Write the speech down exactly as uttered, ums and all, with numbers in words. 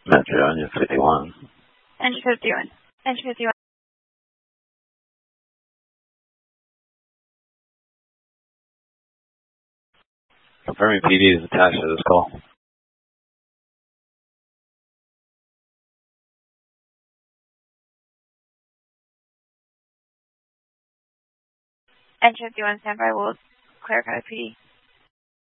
Metro Onion fifty-one. Engine fifty-one. Engine fifty-one. Confirming P D is attached to this call. Engine fifty-one, standby, will clear code P D.